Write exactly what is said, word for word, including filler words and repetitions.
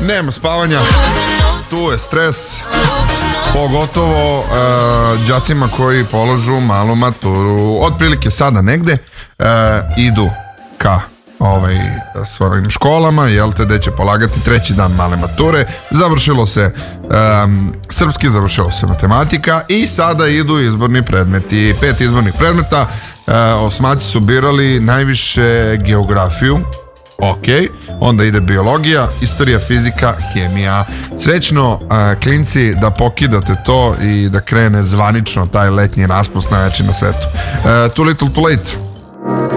nema spavanja, tu je stres, pogotovo uh, đacima koji polažu malu maturu. Otprilike sada negde uh, idu ka ovaj, svojim školama, jel te, da će polagati treći dan male mature. Završilo se um, srpski, završilo se matematika i sada idu izborni predmeti. Pet izbornih predmeta. uh, Osmaci su birali najviše geografiju. Ok, onda ide biologija, istorija, fizika, hemija. Srećno, uh, klinci, da pokidate to i da krene zvanično taj letnji raspust najjači na svetu. uh, Too little too late.